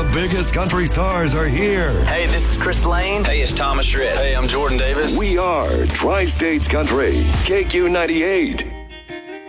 biggest country stars are here. Hey, this is Chris Lane. Hey, it's Thomas Rhett. Hey, I'm Jordan Davis. We are Tri-States Country, KQ98.